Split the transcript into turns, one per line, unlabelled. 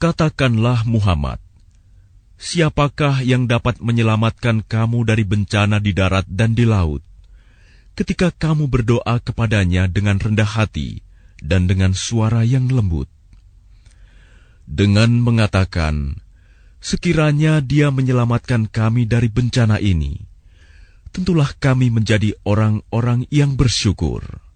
Katakanlah Muhammad, siapakah yang dapat menyelamatkan kamu dari bencana di darat dan di laut, ketika kamu berdoa kepadanya dengan rendah hati dan dengan suara yang lembut? Dengan mengatakan, sekiranya Dia menyelamatkan kami dari bencana ini, tentulah kami menjadi orang-orang yang bersyukur.